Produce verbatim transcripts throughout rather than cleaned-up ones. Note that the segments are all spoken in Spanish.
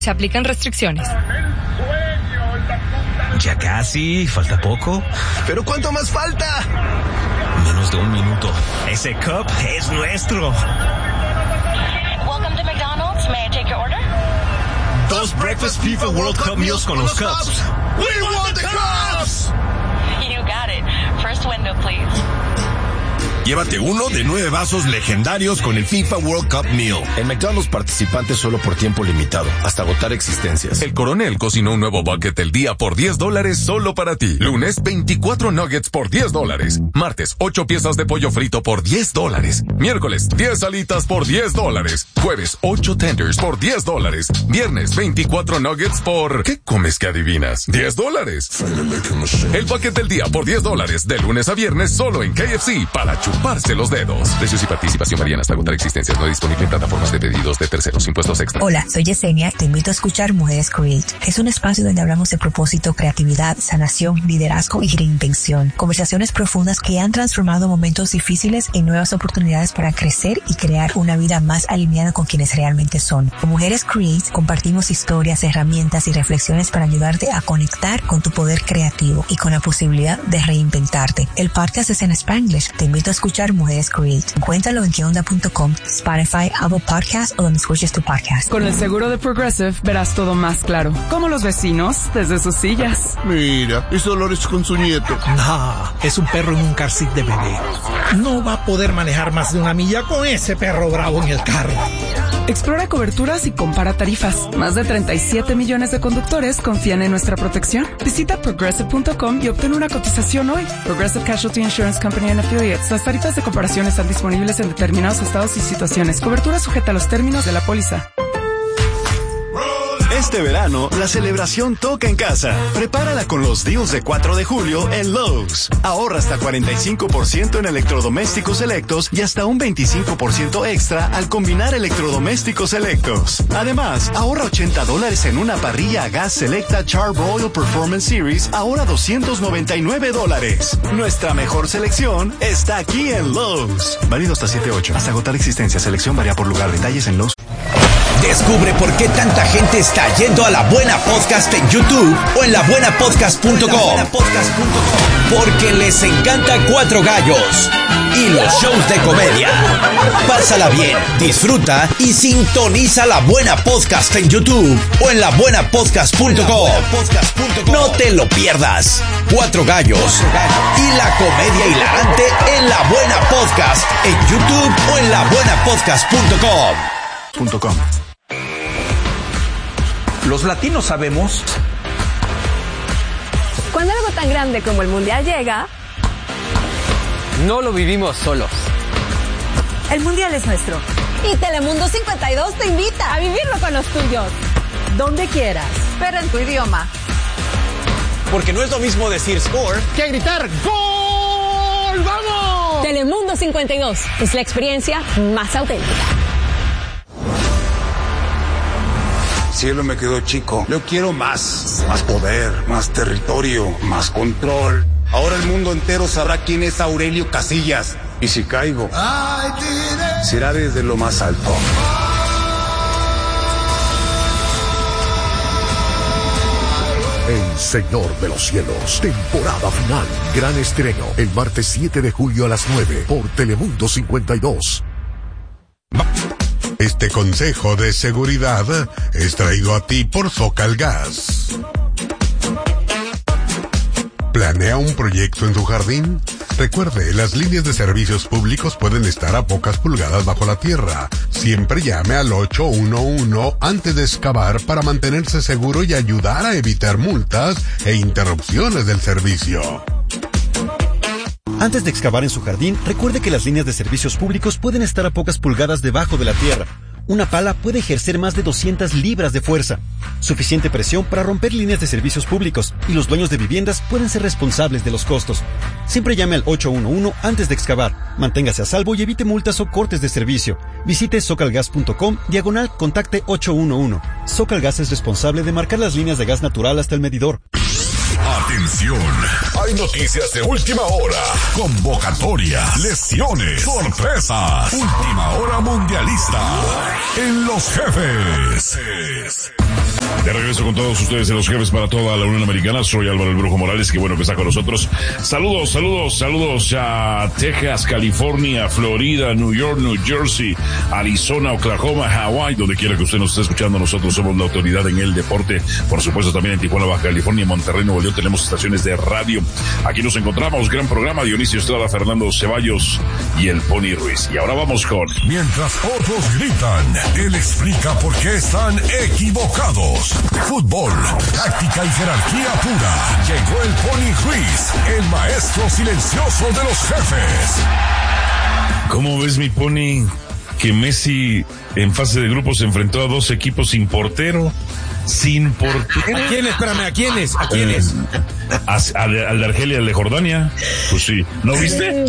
Se aplican restricciones. Ya casi, falta poco. ¿Pero cuánto más falta? Menos de un minuto. Ese cup es nuestro. Welcome to McDonald's. May I take your order? Dos Breakfast FIFA World Cup meals con los cups. We want the cups! You got it. First window, please. Llévate uno de nueve vasos legendarios con el FIFA World Cup Meal. En McDonald's participantes solo por tiempo limitado, hasta agotar existencias. El Coronel cocinó un nuevo bucket del día por diez dólares solo para ti. Lunes, veinticuatro nuggets por diez dólares. Martes, ocho piezas de pollo frito por diez dólares. Miércoles, diez alitas por diez dólares. Jueves, ocho tenders por diez dólares. Viernes, veinticuatro nuggets por... ¿Qué comes que adivinas? diez dólares. El bucket del día por diez dólares. De lunes a viernes solo en K F C para chuparse los dedos. Precios y participación varían hasta agotar existencias. No disponible en plataformas de pedidos de terceros. Impuestos extra. Hola, soy Yesenia. Te invito a escuchar Mujeres Create. Es un espacio donde hablamos de propósito, creatividad, sanación, liderazgo y reinvención. Conversaciones profundas que han transformado momentos difíciles en nuevas oportunidades para crecer y crear una vida más alineada con quienes realmente son. Con Mujeres Create compartimos historias, herramientas y reflexiones para ayudarte a conectar con tu poder creativo y con la posibilidad de reinventarte. El podcast es en Spanglish. Te invito a escuchar Mujeres Create. Encuéntralo en que onda punto com, Spotify, Apple Podcast o donde escuches tu podcast. Con el seguro de Progressive verás todo más claro. Como los vecinos desde sus sillas. Mira, es Dolores con su nieto. No, es un perro en un car seat de bebé. No va a poder manejar más de una milla con ese perro bravo en el carro. Explora coberturas y compara tarifas. Más de treinta y siete millones de conductores confían en nuestra protección. Visita progressive punto com y obtén una cotización hoy. Progressive Casualty Insurance Company and Affiliates. Las tarifas de comparación están disponibles en determinados estados y situaciones. Cobertura sujeta a los términos de la póliza. Este verano, la celebración toca en casa. Prepárala con los deals de cuatro de julio en Lowe's. Ahorra hasta cuarenta y cinco por ciento en electrodomésticos selectos y hasta un veinticinco por ciento extra al combinar electrodomésticos selectos. Además, ahorra ochenta dólares en una parrilla a gas selecta Char-Broil Performance Series, ahora doscientos noventa y nueve dólares. Nuestra mejor selección está aquí en Lowe's. Válido hasta siete ocho. Hasta agotar existencia. Selección varía por lugar. Detalles en Lowe's. Descubre por qué tanta gente está yendo a La Buena Podcast en YouTube o en la buena podcast punto com. Porque les encanta Cuatro Gallos y los shows de comedia. Pásala bien, disfruta y sintoniza La Buena Podcast en YouTube o en la buena podcast punto com. No te lo pierdas. Cuatro Gallos y la comedia hilarante en La Buena Podcast en YouTube o en la buena podcast punto com. Los latinos sabemos. Cuando algo tan grande como el Mundial llega, no lo vivimos solos. El Mundial es nuestro. Y Telemundo cincuenta y dos te invita a vivirlo con los tuyos. Donde quieras, pero en tu idioma. Porque no es lo mismo decir score que gritar ¡Gol! ¡Vamos! Telemundo cincuenta y dos es la experiencia más auténtica. Cielo me quedó chico. Yo quiero más. Más poder, más territorio, más control. Ahora el mundo entero sabrá quién es Aurelio Casillas. Y si caigo, será desde lo más alto. El Señor de los Cielos, temporada final. Gran estreno el martes siete de julio a las nueve por Telemundo cincuenta y dos. Este consejo de seguridad es traído a ti por Socal Gas. ¿Planea un proyecto en su jardín? Recuerde, las líneas de servicios públicos pueden estar a pocas pulgadas bajo la tierra. Siempre llame al ocho uno uno antes de excavar para mantenerse seguro y ayudar a evitar multas e interrupciones del servicio. Antes de excavar en su jardín, recuerde que las líneas de servicios públicos pueden estar a pocas pulgadas debajo de la tierra. Una pala puede ejercer más de doscientas libras de fuerza, suficiente presión para romper líneas de servicios públicos, y los dueños de viviendas pueden ser responsables de los costos. Siempre llame al ocho uno uno antes de excavar. Manténgase a salvo y evite multas o cortes de servicio. Visite socalgas punto com, diagonal contacte ocho uno uno. Socalgas es responsable de marcar las líneas de gas natural hasta el medidor. Atención, hay noticias de última hora, convocatorias, lesiones, sorpresas, última hora mundialista en Los Jefes. De regreso con todos ustedes en Los Jefes para toda la Unión Americana. Soy Álvaro el Brujo Morales, que bueno que está con nosotros. Saludos, saludos, saludos a Texas, California, Florida, New York, New Jersey, Arizona, Oklahoma, Hawái, donde quiera que usted nos esté escuchando. Nosotros somos la autoridad en el deporte. Por supuesto, también en Tijuana, Baja California, Monterrey, Nuevo León tenemos estaciones de radio. Aquí nos encontramos, gran programa, Dionisio Estrada, Fernando Ceballos y el Pony Ruiz. Y ahora vamos con... Mientras otros gritan, él explica por qué están equivocados. Fútbol, táctica y jerarquía pura. Llegó el Pony Ruiz, el maestro silencioso de los jefes. ¿Cómo ves, mi Pony, que Messi en fase de grupos se enfrentó a dos equipos sin portero? Sin portero. ¿A quiénes? Espérame, ¿a quiénes? ¿A quiénes? Eh, al, al de Argelia y al de Jordania. Pues sí. ¿No viste?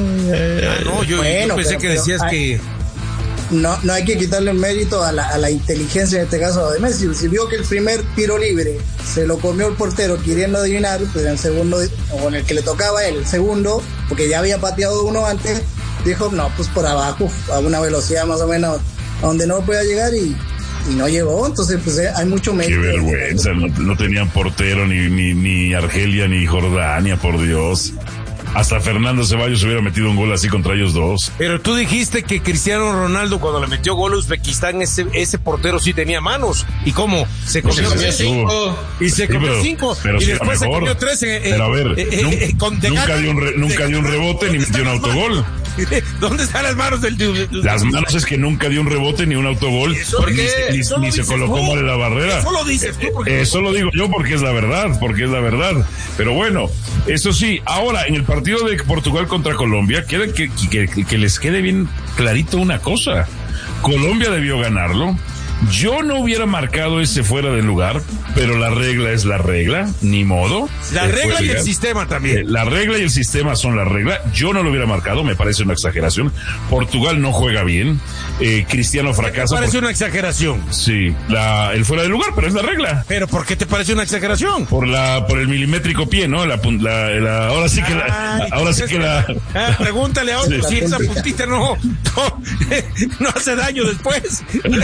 Ah, no, yo, bueno, yo pensé pero, que decías pero, que... No, no hay que quitarle el mérito a la, a la inteligencia en este caso de Messi. Si vio que el primer tiro libre se lo comió el portero queriendo adivinar, pues en el segundo, o en el que le tocaba él, el segundo, porque ya había pateado uno antes, dijo, no, pues por abajo, a una velocidad más o menos a donde no pueda llegar y, y no llegó. Entonces, pues hay mucho mérito. Qué vergüenza, no, no tenían portero ni, ni, ni Argelia ni Jordania, por Dios. Hasta Fernando Ceballos hubiera metido un gol así contra ellos dos. Pero tú dijiste que Cristiano Ronaldo, cuando le metió gol a Uzbekistán, ese, ese portero sí tenía manos. ¿Y cómo? Se comió Pues sí, cinco. Y se sí, comió pero, cinco. Pero y sí después se mejor. comió tres. Eh, pero a ver, eh, nunca, eh, con, nunca, gana, dio un re, nunca dio un rebote ni metió un autogol. ¿Dónde están las manos del... Las manos es que nunca dio un rebote ni un autogol. ¿Por ni qué? se, ni, ni se colocó mal en la barrera. Eso lo dices tú. Porque... Eso lo digo yo porque es la verdad, porque es la verdad. Pero bueno, eso sí, ahora en el partido de Portugal contra Colombia, quieren que, que, que les quede bien clarito una cosa. Colombia debió ganarlo. Yo no hubiera marcado ese fuera de lugar, pero la regla es la regla, ni modo. La eh, regla y llegar. el sistema también. Eh, la regla y el sistema son la regla. Yo no lo hubiera marcado, me parece una exageración. Portugal no juega bien. Eh, Cristiano fracasa. ¿Te parece por... una exageración? Sí, la, el fuera de lugar, pero es la regla. ¿Pero por qué te parece una exageración? Por la, por el milimétrico pie, ¿no? La, la, la ahora sí que la, Ay, ahora sí que la. Ah, pregúntale a otro sí. si esa puntita no, no, no hace daño después.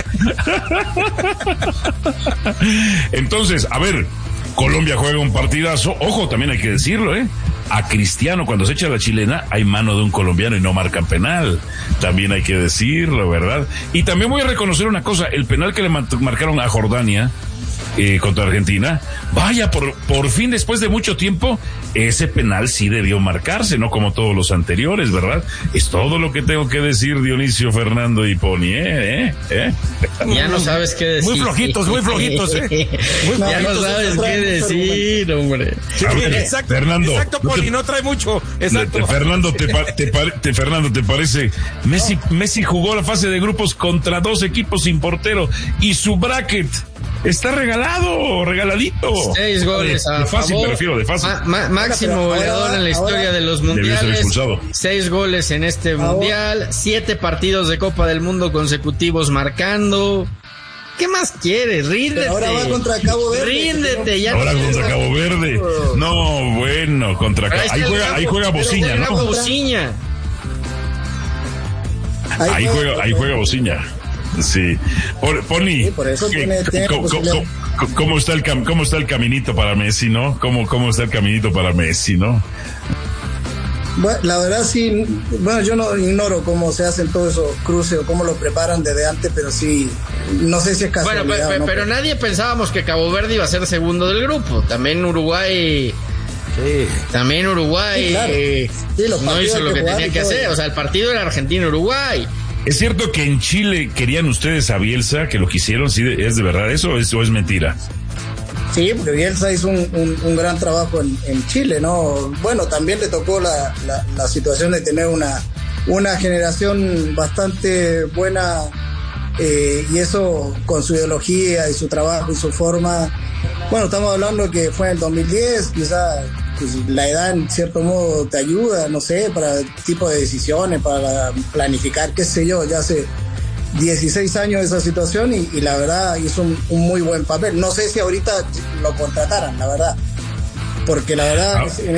Entonces, a ver, Colombia juega un partidazo. Ojo, también hay que decirlo, ¿eh? A Cristiano, cuando se echa la chilena, hay mano de un colombiano y no marcan penal. También hay que decirlo, ¿verdad? Y también voy a reconocer una cosa, el penal que le marcaron a Jordania eh, contra Argentina, vaya, por, por fin, después de mucho tiempo, ese penal sí debió marcarse, no como todos los anteriores, ¿verdad? Es todo lo que tengo que decir, Dionisio, Fernando y Pony, ¿eh? ¿Eh? Ya no sabes qué decir. Muy flojitos, muy flojitos, ¿eh? Muy ya no sabes qué decir, hombre. A ver, exacto, Fernando. Exacto, Pony, no, te, no trae mucho. Exacto. Te, Fernando, te, te, te, Fernando, ¿te parece? Messi, Messi jugó la fase de grupos contra dos equipos sin portero y su bracket está regalado, regaladito. Seis goles a de fácil, favor. me refiero, de fácil. Ma, ma, máximo goleador en la historia ahora, de los mundiales. Seis goles en este ahora. mundial. Siete partidos de Copa del Mundo consecutivos marcando. ¿Qué más quieres? Ríndete. Pero ahora va contra Cabo Verde. Ríndete. Ya ahora no contra Cabo Verde. No, bueno, contra Cabo Verde. Ahí juega, ahí juega Bociña, ¿no? Bociña. Ahí juega, ahí juega Bociña. Sí. Pony, sí, por eso tiene, tiene ¿cómo, cómo, ¿cómo, está el cam, ¿cómo está el caminito para Messi, no? ¿Cómo, cómo está el caminito para Messi, no? Bueno, la verdad sí, bueno, yo no ignoro cómo se hacen todos esos cruces o cómo lo preparan desde antes, pero sí, no sé si es casualidad. Bueno, pero, ¿no? pero nadie pensábamos que Cabo Verde iba a ser segundo del grupo. También Uruguay... Sí. También Uruguay sí, claro. eh, sí, no hizo lo que, que tenía que hacer. O sea, el partido era Argentina-Uruguay. ¿Es cierto que en Chile querían ustedes a Bielsa, que lo quisieron? ¿Sí, ¿Es de verdad eso o es, o es mentira? Sí, porque Bielsa hizo un, un, un gran trabajo en, en Chile, ¿no? Bueno, también le tocó la, la, la situación de tener una, una generación bastante buena eh, y eso con su ideología y su trabajo y su forma. Bueno, estamos hablando que fue en el dos mil diez, quizás pues, la edad en cierto modo te ayuda, no sé, para tipo de decisiones, para planificar, qué sé yo, ya hace dieciséis años esa situación y, y la verdad hizo un, un muy buen papel. No sé si ahorita lo contrataran, la verdad, porque la verdad ah. en ese, en ese, ese, ese, ese, ese, ese, ese, ese, ese, ese, ese, ese, ese, en ese aspecto la generación que está ahora en Chile sí. no, no, no es lo mismo. Sí.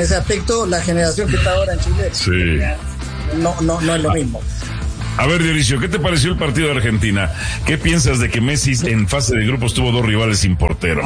Ah, No, no, no es lo mismo. Sí. No, no, no es lo mismo. A ver, Dionisio, ¿qué te pareció el partido de Argentina? ¿Qué piensas de que Messi en fase de grupos tuvo dos rivales sin portero?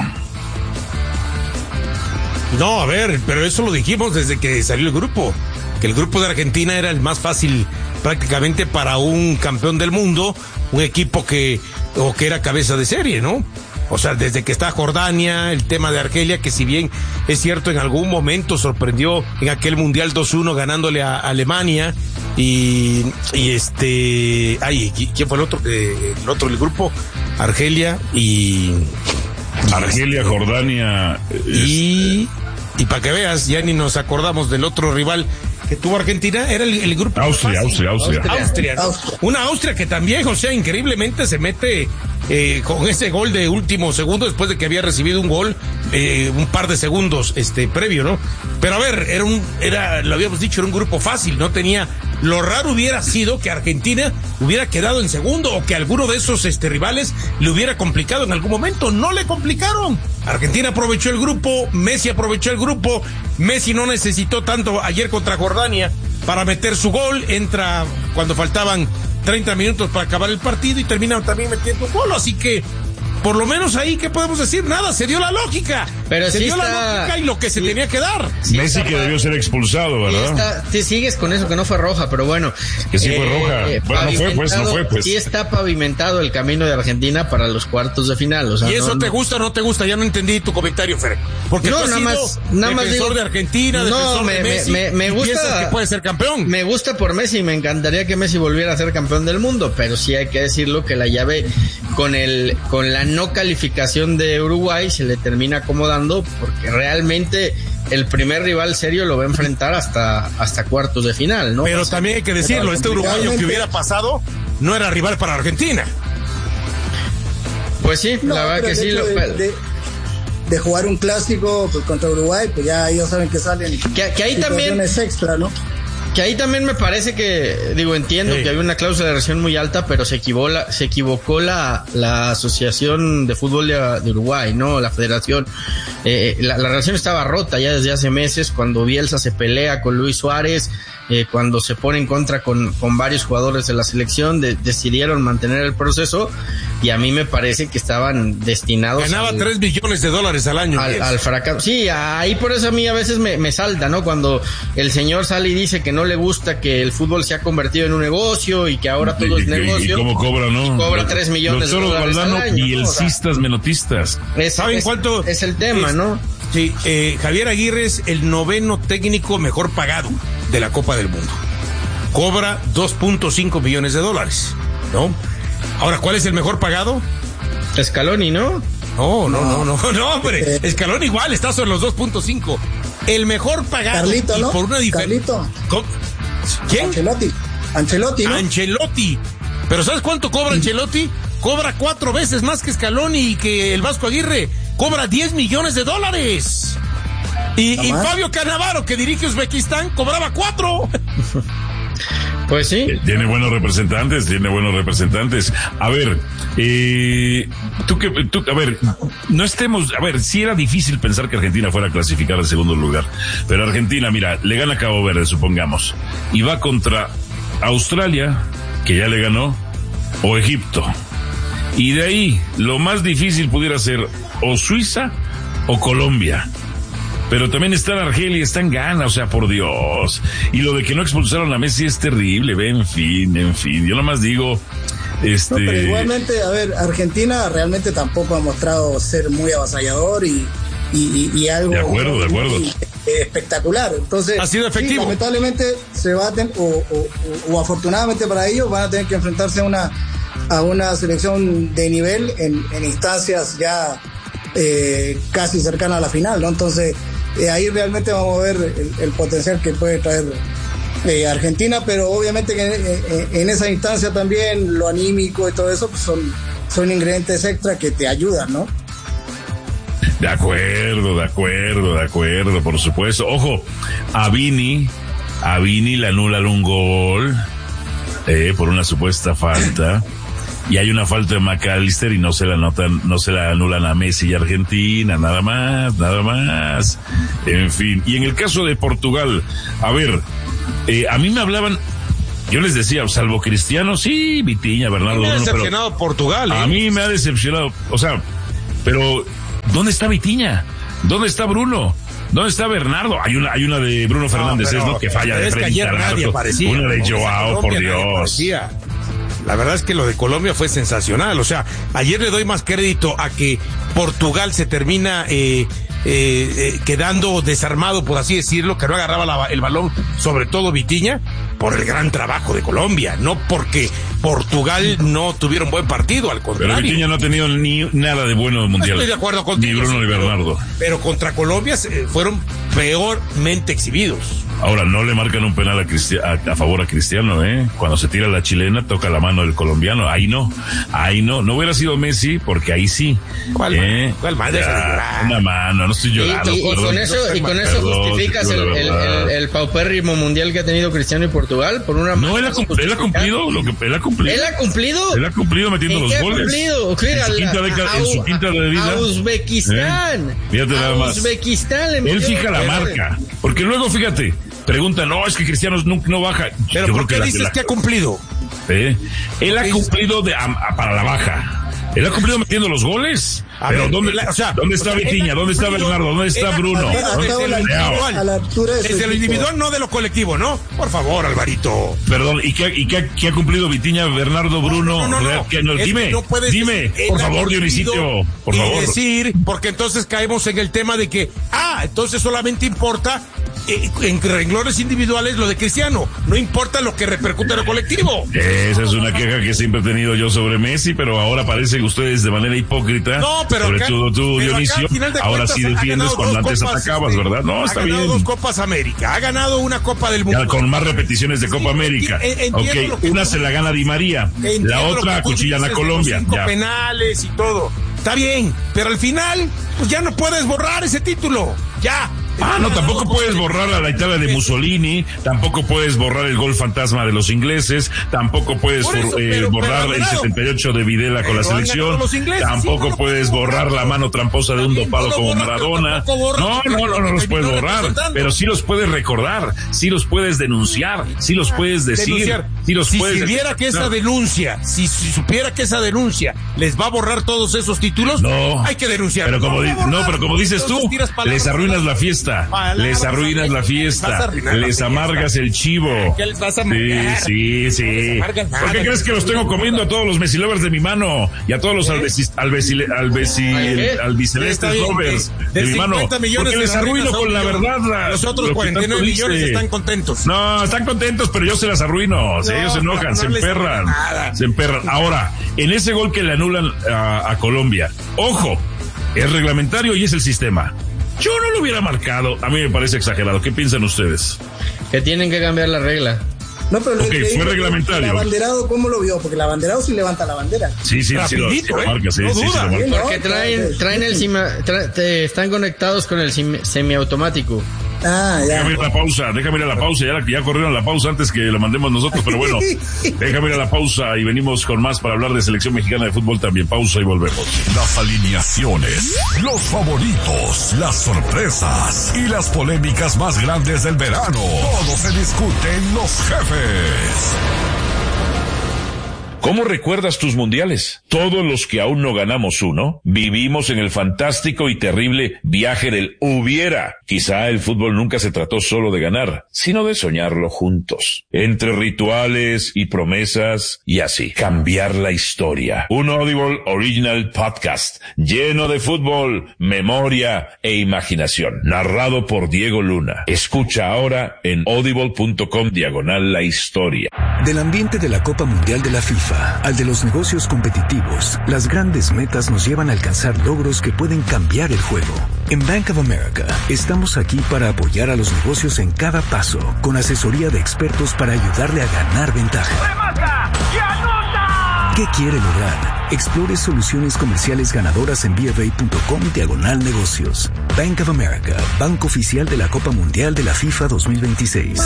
No, a ver, pero eso lo dijimos desde que salió el grupo, que el grupo de Argentina era el más fácil prácticamente para un campeón del mundo, un equipo que, o que era cabeza de serie, ¿no? O sea, desde que está Jordania, el tema de Argelia, que si bien es cierto en algún momento sorprendió en aquel Mundial dos uno ganándole a Alemania, y, y este, ay, ¿quién fue el otro? Eh, el otro del grupo, Argelia y... Argelia, Jordania... Y... Y para que veas, ya ni nos acordamos del otro rival que tuvo Argentina, era el, el grupo... Austria, Austria, Austria. Austria, Austria, ¿no? Austria. Una Austria que también, o sea, increíblemente se mete eh, con ese gol de último segundo después de que había recibido un gol eh, un par de segundos este previo, ¿no? Pero a ver, era un, era, lo habíamos dicho, era un grupo fácil, no tenía... Lo raro hubiera sido que Argentina hubiera quedado en segundo o que alguno de esos este, rivales le hubiera complicado en algún momento. No le complicaron. Argentina aprovechó el grupo, Messi aprovechó el grupo, Messi no necesitó tanto ayer contra Jordania para meter su gol, entra cuando faltaban treinta minutos para acabar el partido y termina también metiendo un gol, así que por lo menos ahí, ¿qué podemos decir? Nada, se dio la lógica. Pero se sí dio está... la lógica y lo que se sí. tenía que dar. Sí Messi está... que debió ser expulsado, ¿verdad? Sí está... Te sigues con eso, que no fue roja, pero bueno. Que sí eh, fue roja. Eh, bueno, no fue, pues, no fue, pues. Sí está pavimentado el camino de Argentina para los cuartos de final. O sea, ¿y eso no, te no... gusta o no te gusta? Ya no entendí tu comentario, Fer. Porque no, tú has nada sido más, nada más defensor digo... de Argentina, no, defensor me, de Messi. Me, me, me gusta... ¿Piensas que puede ser campeón? Me gusta por Messi y me encantaría que Messi volviera a ser campeón del mundo, pero sí hay que decirlo que la llave con el con la no calificación de Uruguay se le termina acomodando porque realmente el primer rival serio lo va a enfrentar hasta hasta cuartos de final, ¿no? Pero también hay que decirlo, este uruguayo que hubiera pasado no era rival para Argentina. Pues sí, no, la verdad que sí. De, lo... de, de jugar un clásico pues, contra Uruguay, pues ya ellos saben que salen que, que ahí también extra, ¿no? Que ahí también me parece que, digo, entiendo sí. que había una cláusula de rescisión muy alta, pero se equivocó la, se equivocó la, la Asociación de Fútbol de, de Uruguay, ¿no? La Federación. Eh, la, la relación estaba rota ya desde hace meses, cuando Bielsa se pelea con Luis Suárez, eh, cuando se pone en contra con, con varios jugadores de la selección, de, decidieron mantener el proceso y a mí me parece que estaban destinados... Ganaba al, tres millones de dólares al año. Al, al fracaso. Sí, ahí por eso a mí a veces me, me salta, ¿no? Cuando el señor sale y dice que no le gusta que el fútbol se ha convertido en un negocio y que ahora todo y, es negocio. ¿Y cómo cobra, no? Cobra tres millones de dólares al año. Y el cistas menotistas. Es, ¿Saben es, cuánto? Es el tema, es, ¿no? Sí, eh, Javier Aguirre es el noveno técnico mejor pagado de la Copa del Mundo. Cobra dos punto cinco millones de dólares, ¿no? Ahora, ¿cuál es el mejor pagado? Scaloni, ¿no? No, no, no, no, no, hombre. Scaloni igual, está sobre los dos punto cinco. El mejor pagado. Carlito, ¿no? Por una diferencia. ¿Quién? Ancelotti. Ancelotti, ¿no? Ancelotti. Pero ¿sabes cuánto cobra Ancelotti? Cobra cuatro veces más que Scaloni y que el Vasco Aguirre. Cobra diez millones de dólares. Y, y Fabio Cannavaro, que dirige Uzbekistán, cobraba cuatro. Pues sí. Tiene buenos representantes, tiene buenos representantes. A ver, eh, tú que, tú, a ver, no estemos, a ver, sí era difícil pensar que Argentina fuera a clasificar al segundo lugar, pero Argentina, mira, le gana a Cabo Verde, supongamos, y va contra Australia, que ya le ganó, o Egipto. Y de ahí, lo más difícil pudiera ser o Suiza o Colombia. Pero también está en Argelia, está en Ghana, o sea, por Dios. Y lo de que no expulsaron a Messi es terrible, ve, en fin, en fin. Yo nomás digo, este... No, pero igualmente, a ver, Argentina realmente tampoco ha mostrado ser muy avasallador y, y, y, y algo... De acuerdo, de acuerdo. Y, eh, espectacular. Entonces, ha sido efectivo. Sí, lamentablemente, se va a ten, o, o, o, o afortunadamente para ellos, van a tener que enfrentarse a una, a una selección de nivel en, en instancias ya eh, casi cercanas a la final, ¿no? Entonces... Eh, ahí realmente vamos a ver el, el potencial que puede traer eh, Argentina, pero obviamente que eh, en esa instancia también lo anímico y todo eso pues son, son ingredientes extra que te ayudan, ¿no? De acuerdo, de acuerdo, de acuerdo, por supuesto. Ojo, a Vini, a Vini le anulan un gol eh, por una supuesta falta. Y hay una falta de McAllister y no se la notan, no se la anulan a Messi y Argentina, nada más, nada más. En fin. Y en el caso de Portugal, a ver, eh, a mí me hablaban, yo les decía, salvo Cristiano, sí, Vitinha, Bernardo. Me ha Bruno, decepcionado pero Portugal, ¿eh? A mí me ha decepcionado, o sea, pero ¿dónde está Vitinha? ¿Dónde está Bruno? ¿Dónde está Bernardo? Hay una, hay una de Bruno Fernández, no, pero, ¿no? Que falla de frente. Es que ayer nadie aparecía. Una de Joao, por Dios. La verdad es que lo de Colombia fue sensacional. O sea, ayer le doy más crédito a que Portugal se termina eh, eh, eh, quedando desarmado, por así decirlo, que no agarraba la, el balón, sobre todo Vitinha, por el gran trabajo de Colombia, no porque Portugal no tuviera un buen partido, al contrario. Pero Vitinha no ha tenido ni nada de bueno mundial. Estoy de acuerdo contigo. Ni Bruno ni Bernardo. Pero contra Colombia eh, fueron peormente exhibidos. Ahora, no le marcan un penal a, Cristi- a, a favor a Cristiano, ¿eh? Cuando se tira la chilena, toca la mano del colombiano. Ahí no, ahí no. No hubiera sido Messi, porque ahí sí. ¿Cuál, ¿eh? ¿Cuál mano? Ya, una mano, no estoy llorando. Y, y, y con eso, y con eso perdón, justificas el, el, el, el paupérrimo mundial que ha tenido Cristiano y Portugal por una No, él ha, cum- él ha cumplido lo que él ha cumplido. ¿Él ha cumplido? Él ha cumplido metiendo los goles. Cumplido? Mira, en, su quinta década, en su quinta de vida. A Uzbekistán. ¿Eh? Fíjate nada más. Uzbekistán le él fija la marca. Porque luego, fíjate, preguntan, no, es que Cristiano no, no baja. Pero Yo ¿por qué creo que dices la, que ha cumplido? ¿Eh? Él ha cumplido de, a, a, para la baja. Él ha cumplido metiendo los goles. A pero ver, ¿dónde, la, o sea, ¿dónde está o sea, Vitinha? ¿Dónde está Bernardo? ¿Dónde está Bruno? Desde lo individual, a la altura de desde lo individual, no de lo colectivo, ¿no? Por favor, Alvarito. Perdón, ¿y qué, y qué, qué ha cumplido Vitinha, Bernardo, Bruno? No, no, no, no. ¿Qué, no dime, no dime, por favor, Dionisito, por y favor. decir, porque entonces caemos en el tema de que, ah, entonces solamente importa eh, en renglones individuales lo de Cristiano, no importa lo que repercute en lo colectivo. Esa es una queja que siempre he tenido yo sobre Messi, pero ahora parecen ustedes de manera hipócrita. No, pero sobre acá, todo tú, pero Dionisio, acá, de ahora cuentas, sí defiendes cuando antes copas, atacabas, este, ¿verdad? No, está bien. Ha ganado dos Copas América, ha ganado una Copa del Mundo. Ya, con más repeticiones de Copa sí, América. Ok, una se la gana Di María, la otra acuchillan a Colombia. Cinco ya. penales y todo. Está bien, pero al final, pues ya no puedes borrar ese título. Ya. Ah, no, tampoco puedes borrar a la Italia de Mussolini, tampoco puedes borrar el gol fantasma de los ingleses, tampoco puedes eso, for, eh, pero, borrar pero el setenta y ocho de Videla con la selección, ingleses, tampoco sí, no puedes borrar la mano tramposa de un dopado no como Maradona. No, no, no, no los puedes borrar, pero sí los puedes recordar, sí los puedes denunciar, sí los puedes decir, denunciar. sí los si puedes... Si supiera que esa denuncia, si, si supiera que esa denuncia les va a borrar todos esos títulos, no, hay que denunciar. Pero como, no, no, pero como dices tú, les arruinas la fiesta. Palabras, les arruinas la fiesta, les amargas el chivo. ¿Qué les vas a amargar? Sí, sí, sí. ¿Por qué crees que los tengo comiendo a todos los Messi lovers de mi mano y a todos los albicelestes lovers de mi mano? Porque les arruino con la verdad. La, los otros cuarenta y nueve millones están contentos. No, están contentos, pero yo se las arruino. No, ellos se enojan, no, se emperran. Se emperran. Ahora, en ese gol que le anulan a, a Colombia, ojo, es reglamentario y es el sistema. Yo no lo hubiera marcado. A mí me parece exagerado. ¿Qué piensan ustedes? Que tienen que cambiar la regla. No, pero lo okay, fue reglamentario. ¿El abanderado cómo lo vio? Porque el abanderado sí levanta la bandera. Sí, sí, sí, lo, sí lo marca, sí, no sí, sí, sí lo marca. Porque traen, traen el sima, tra, te, están conectados con el sim, semiautomático. Ah, ya. Déjame ir a la pausa, déjame ir a la pausa, ya, ya corrieron la pausa antes que la mandemos nosotros, pero bueno, déjame ir a la pausa y venimos con más para hablar de selección mexicana de fútbol también. Pausa y volvemos. Las alineaciones, los favoritos, las sorpresas y las polémicas más grandes del verano. Todo se discute en Los Jefes. ¿Cómo recuerdas tus mundiales? Todos los que aún no ganamos uno, vivimos en el fantástico y terrible viaje del hubiera. Quizá el fútbol nunca se trató solo de ganar, sino de soñarlo juntos. Entre rituales y promesas y así, cambiar la historia. Un Audible Original Podcast lleno de fútbol, memoria e imaginación. Narrado por Diego Luna. Escucha ahora en audible.com diagonal la historia. Del ambiente de la Copa Mundial de la FIFA al de los negocios competitivos, las grandes metas nos llevan a alcanzar logros que pueden cambiar el juego. En Bank of America, estamos aquí para apoyar a los negocios en cada paso, con asesoría de expertos para ayudarle a ganar ventaja. ¿Qué quiere lograr? Explore soluciones comerciales ganadoras en bfa.com diagonal negocios. Bank of America, banco oficial de la Copa Mundial de la FIFA dos mil veintiséis.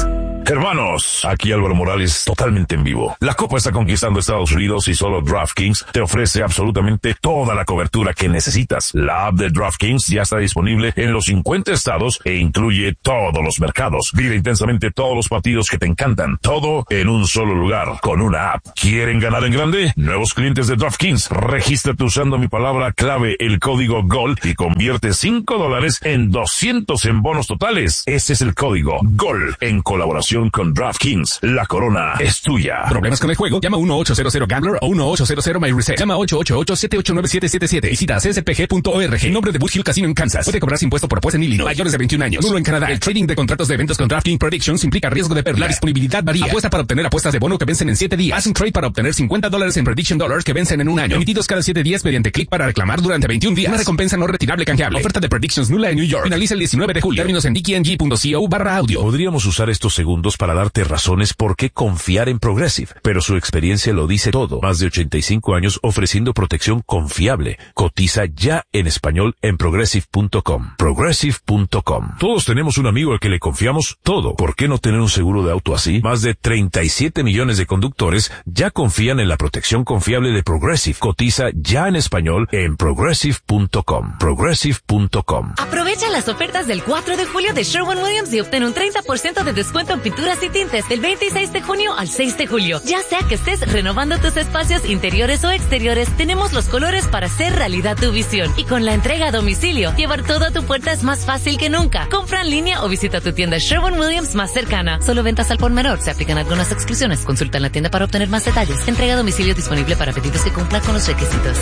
Hermanos, aquí Álvaro Morales, totalmente en vivo. La Copa está conquistando Estados Unidos y solo DraftKings te ofrece absolutamente toda la cobertura que necesitas. La app de DraftKings ya está disponible en los cincuenta estados e incluye todos los mercados. Vive intensamente todos los partidos que te encantan. Todo en un solo lugar, con una app. ¿Quieren ganar en grande? Nuevos clientes de DraftKings, regístrate usando mi palabra clave, el código GOL, y convierte cinco dólares en doscientos en bonos totales. Ese es el código GOL, en colaboración con DraftKings. La corona es tuya. ¿Problemas con el juego? Llama uno ocho cero cero Gambler o uno ocho cero cero My Reset. Llama ocho ocho ocho siete ocho nueve siete siete siete. Visita c s p g punto org. En nombre de Bush Hill Casino en Kansas. Puede cobrarse impuesto por apuesta en Illinois. Mayores de veintiún años. Nulo en Canadá. El trading de contratos de eventos con DraftKings Predictions implica riesgo de pérdida. La disponibilidad varía. Apuesta para obtener apuestas de bono que vencen en siete días. Haz un trade para obtener cincuenta dólares en Prediction Dollars que vencen en un año. Emitidos cada siete días mediante clic para reclamar durante veintiún días. Una recompensa no retirable canjeable. Oferta de Predictions nula en New York. Finaliza el diecinueve de julio. Términos en d k n g punto co barra audio. Podríamos usar estos segundos para darte razones por qué confiar en Progressive, pero su experiencia lo dice todo. Más de ochenta y cinco años ofreciendo protección confiable. Cotiza ya en español en progressive punto com. progressive punto com. Todos tenemos un amigo al que le confiamos todo. ¿Por qué no tener un seguro de auto así? Más de treinta y siete millones de conductores ya confían en la protección confiable de Progressive. Cotiza ya en español en progressive punto com. progressive punto com. Aprovecha las ofertas del cuatro de julio de Sherwin-Williams y obtén un treinta por ciento de descuento en pinturas y tintes del veintiséis de junio al seis de julio. Ya sea que estés renovando tus espacios interiores o exteriores, tenemos los colores para hacer realidad tu visión. Y con la entrega a domicilio, llevar todo a tu puerta es más fácil que nunca. Compra en línea o visita tu tienda Sherwin-Williams más cercana. Solo ventas al por menor. Se aplican algunas exclusiones. Consulta en la tienda para obtener más detalles. Entrega a domicilio disponible para pedidos que cumplan con los requisitos.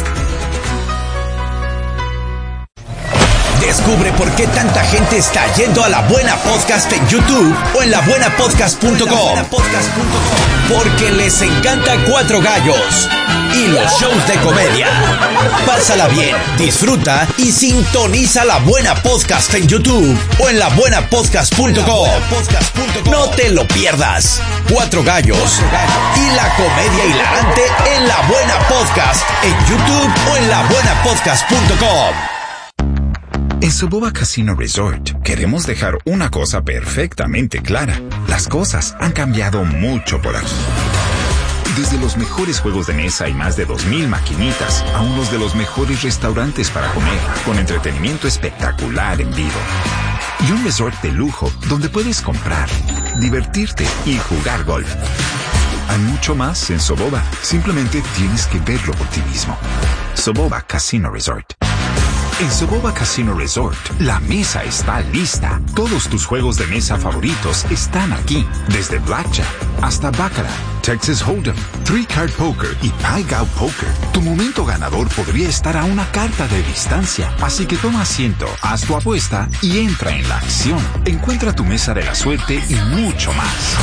Descubre por qué tanta gente está yendo a La Buena Podcast en YouTube o en la buena podcast punto com. Porque les encanta Cuatro Gallos y los shows de comedia. Pásala bien, disfruta y sintoniza La Buena Podcast en YouTube o en la buena podcast punto com. No te lo pierdas. Cuatro Gallos y la comedia hilarante en La Buena Podcast en YouTube o en la buena podcast punto com. En Soboba Casino Resort queremos dejar una cosa perfectamente clara. Las cosas han cambiado mucho por aquí. Desde los mejores juegos de mesa y más de dos mil maquinitas a unos de los mejores restaurantes para comer, con entretenimiento espectacular en vivo. Y un resort de lujo donde puedes comprar, divertirte y jugar golf. Hay mucho más en Soboba. Simplemente tienes que verlo por ti mismo. Soboba Casino Resort. En Soboba Casino Resort, la mesa está lista. Todos tus juegos de mesa favoritos están aquí. Desde Blackjack hasta Baccarat, Texas Hold'em, Three Card Poker y Pai Gow Poker. Tu momento ganador podría estar a una carta de distancia. Así que toma asiento, haz tu apuesta y entra en la acción. Encuentra tu mesa de la suerte y mucho más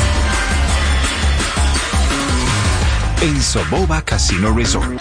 en Soboba Casino Resort.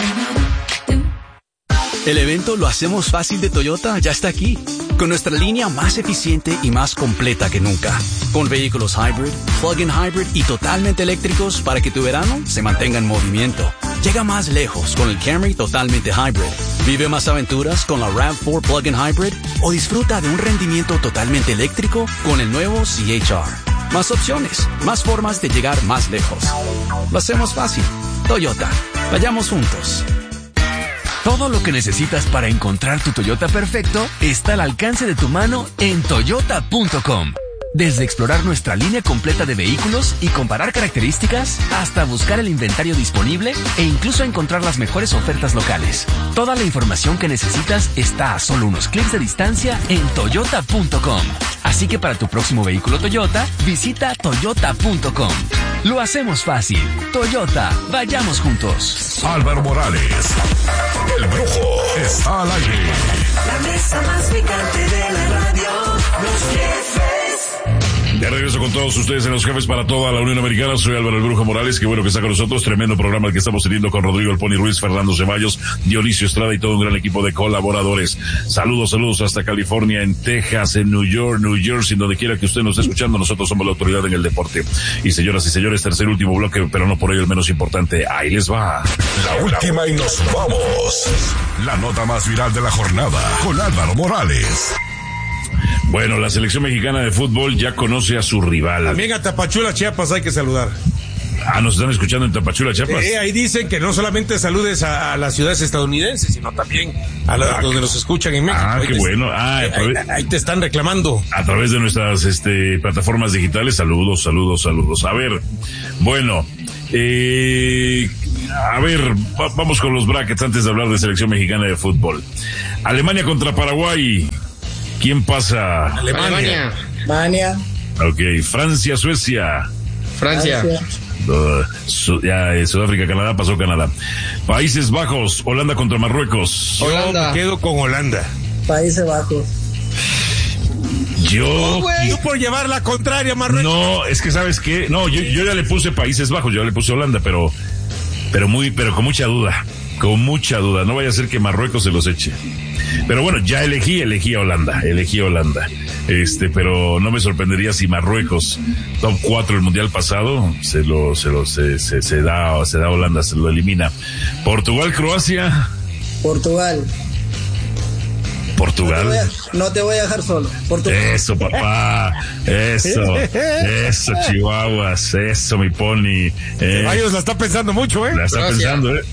El evento Lo Hacemos Fácil de Toyota ya está aquí, con nuestra línea más eficiente y más completa que nunca, con vehículos hybrid, plug-in hybrid y totalmente eléctricos para que tu verano se mantenga en movimiento. Llega más lejos con el Camry totalmente hybrid. Vive más aventuras con la RAV cuatro plug-in hybrid o disfruta de un rendimiento totalmente eléctrico con el nuevo C H R. Más opciones, más formas de llegar más lejos. Lo hacemos fácil. Toyota. Vayamos juntos. Todo lo que necesitas para encontrar tu Toyota perfecto está al alcance de tu mano en toyota punto com. Desde explorar nuestra línea completa de vehículos y comparar características, hasta buscar el inventario disponible e incluso encontrar las mejores ofertas locales. Toda la información que necesitas está a solo unos clics de distancia en toyota punto com. Así que para tu próximo vehículo Toyota, visita toyota punto com. Lo hacemos fácil. Toyota, vayamos juntos. Álvaro Morales, el brujo, está al aire. La mesa más picante de la radio, los jefes. De regreso con todos ustedes en Los Jefes para toda la Unión Americana. Soy Álvaro el Brujo Morales. Qué bueno que está con nosotros. Tremendo programa el que estamos teniendo con Rodrigo el Pony Ruiz, Fernando Ceballos, Dionisio Estrada y todo un gran equipo de colaboradores. Saludos, saludos hasta California, en Texas, en New York, New Jersey, donde quiera que usted nos esté escuchando. Nosotros somos la autoridad en el deporte. Y señoras y señores, tercer y último bloque, pero no por ello el menos importante. Ahí les va. La última y nos vamos. La nota más viral de la jornada con Álvaro Morales. Bueno, la selección mexicana de fútbol ya conoce a su rival. También a Tapachula, Chiapas, hay que saludar. Ah, nos están escuchando en Tapachula, Chiapas. Eh, ahí dicen que no solamente saludes a, a las ciudades estadounidenses, sino también a la, ah, donde nos escuchan en México. Ah, ahí qué te, bueno. Ah, eh, ahí, ahí te están reclamando. A través de nuestras este, plataformas digitales. Saludos, saludos, saludos. A ver, bueno, eh, a ver, va, vamos con los brackets antes de hablar de selección mexicana de fútbol. Alemania contra Paraguay. ¿Quién pasa? Alemania. Alemania. Ok, Francia, Suecia. Francia. Francia. Uh, su, ya, eh, Sudáfrica, Canadá, pasó Canadá. Países Bajos, Holanda contra Marruecos. Holanda. Yo me quedo con Holanda. Países Bajos. Yo... No, por llevar la contraria, Marruecos. No, es que ¿sabes qué? No, yo, yo ya le puse Países Bajos, yo le puse Holanda, pero, pero muy, pero con mucha duda. Con mucha duda. No vaya a ser que Marruecos se los eche. Pero bueno, ya elegí, elegí a Holanda, elegí a Holanda. Este, pero no me sorprendería si Marruecos, top cuatro el mundial pasado, se lo, se lo, se, se, se da, se da a Holanda, se lo elimina. Portugal, Croacia. Portugal. Portugal. No te voy a, no te voy a dejar solo. Portugal. Eso, papá. Eso. Eso, Chihuahuas. Eso, mi pony. Eh. Ceballos la está pensando mucho, ¿eh? La está Croacia. pensando, ¿eh?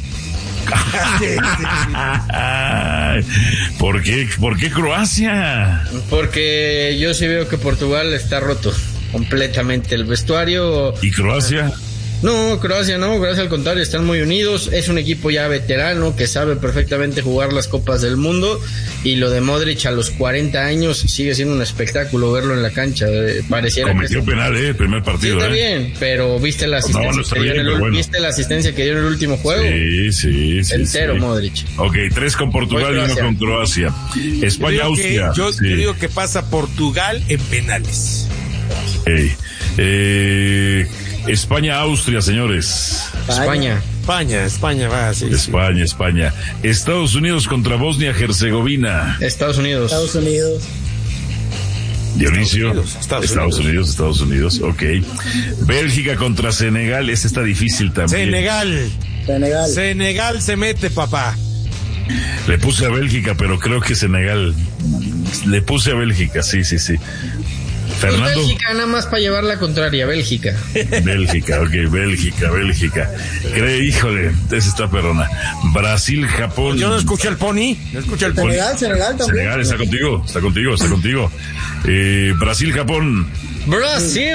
¿Por qué, ¿Por qué Croacia? Porque yo sí veo que Portugal está roto completamente el vestuario. ¿Y Croacia? No, Croacia no, Croacia al contrario, están muy unidos, es un equipo ya veterano que sabe perfectamente jugar las copas del mundo, y lo de Modric a los cuarenta años sigue siendo un espectáculo verlo en la cancha, eh, pareciera cometió que penal, eh, el primer partido. Sí, está eh. bien, pero viste la asistencia, no, no que dio bien, en el, bueno. ¿viste la asistencia que dio en el último juego? Sí, sí, sí. Entero sí. Modric. Ok, tres con Portugal y uno con Croacia. España, yo Austria. Que, yo, sí. yo digo que pasa Portugal en penales. Okay. Eh, España, Austria, señores. España. España, España va, sí. España, sí. España. Estados Unidos contra Bosnia, Herzegovina. Estados Unidos. Estados Unidos. Dionisio. Estados Unidos, Estados Estados Unidos, Estados Unidos, ok. Bélgica contra Senegal, ese está difícil también. Senegal. Senegal. Senegal se mete, papá. Le puse a Bélgica, pero creo que Senegal. Le puse a Bélgica, sí, sí, sí. Fernando. Pues Bélgica, nada más para llevar la contraria, Bélgica. Bélgica, ok, Bélgica, Bélgica. Cree, híjole, esa está perrona. Brasil, Japón. Yo no escuché el pony, no escuché el pony. Senegal, Senegal también. Senegal, está contigo, está contigo, está contigo. Eh, Brasil, Japón. Brasil.